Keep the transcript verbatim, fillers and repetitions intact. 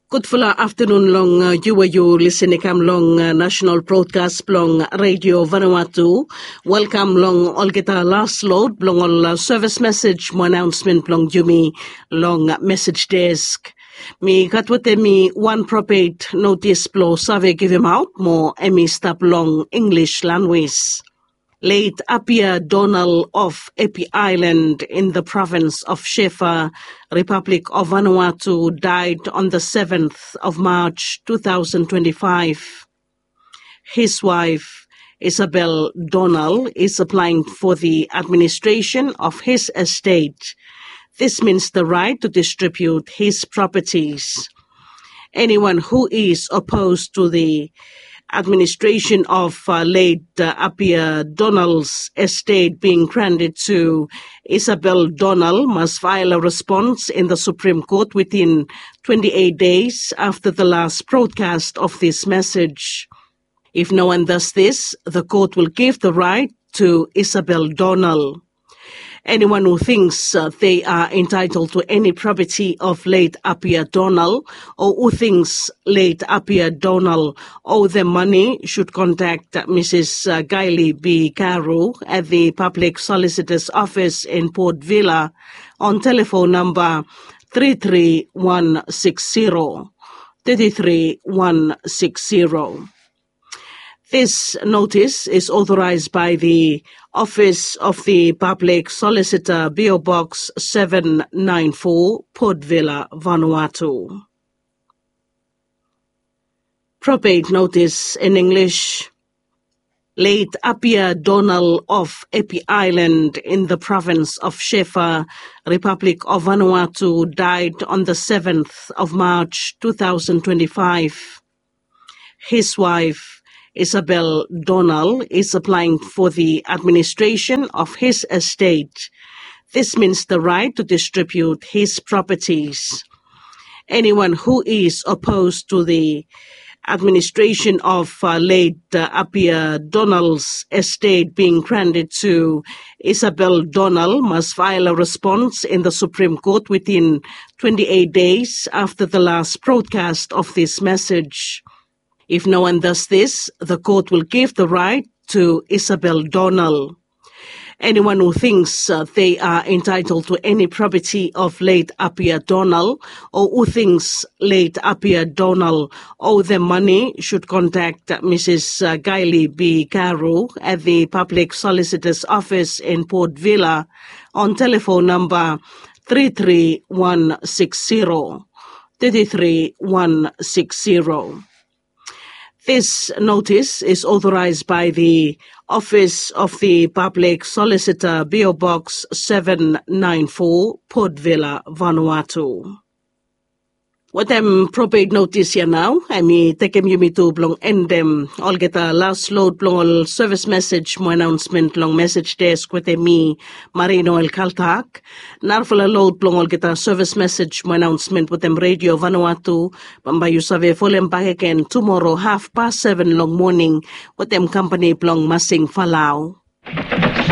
Good fulla afternoon long uh, you were you listening kam long uh, national broadcast long radio Vanuatu. Welcome long all get a last load long all uh, service message mo announcement long Jumi long uh, message desk. Me katwate me one propate notice blow survey give him out more emi stop long English language. Late Apia Donald of Epi Island in the province of Shefa, Republic of Vanuatu, died on the seventh of March two thousand twenty-five. His wife, Isabel Donald, is applying for the administration of his estate. This means the right to distribute his properties. Anyone who is opposed to the administration of uh, late uh, Apia Donald's estate being granted to Isabel Donald must file a response in the Supreme Court within twenty-eight days after the last broadcast of this message. If no one does this, the court will give the right to Isabel Donald. Anyone who thinks uh, they are entitled to any property of late Apia Donald or who thinks late Apia Donald owe them money should contact Missus Uh, Gailey B. Carew at the Public Solicitor's Office in Port Vila on telephone number three three one six zero, three three one six zero. This notice is authorized by the Office of the Public Solicitor, P O Box seven nine four, Port Vila, Vanuatu. Probate notice in English. Late Apia Donald of Epi Island in the province of Shefa, Republic of Vanuatu, died on the seventh of March two thousand twenty-five. His wife, Isabel Donald, is applying for the administration of his estate. This means the right to distribute his properties. Anyone who is opposed to the administration of uh, late uh, Apia Donald's estate being granted to Isabel Donald must file a response in the Supreme Court within twenty-eight days after the last broadcast of this message. If no one does this, the court will give the right to Isabel Donald. Anyone who thinks uh, they are entitled to any property of late Apia Donald or who thinks late Apia Donald owe them money should contact Missus Uh, Gailey B. Carew at the Public Solicitor's Office in Port Vila on telephone number three three one six zero, three three one six zero. This notice is authorized by the Office of the Public Solicitor, P O Box seven nine four, Port Vila, Vanuatu. What I'm probate notice here now, I mean, take him you me to blong end them. I'll get a last load blong all service message, mo announcement long message desk with me, Marino El Kaltak. Narfala load blong all get a service message, mo announcement with them radio Vanuatu. Bambayu save full back again tomorrow half past seven long morning with them company blong Masing Falau.